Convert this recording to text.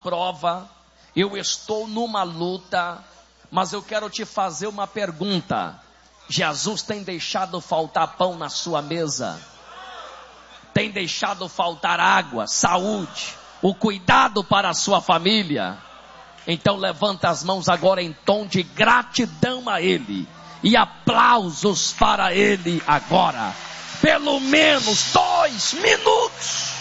prova, eu estou numa luta, mas eu quero te fazer uma pergunta. Jesus tem deixado faltar pão na sua mesa? Tem deixado faltar água, saúde, o cuidado para a sua família? Então levanta as mãos agora em tom de gratidão a Ele e aplausos para Ele agora. Pelo menos 2 minutos.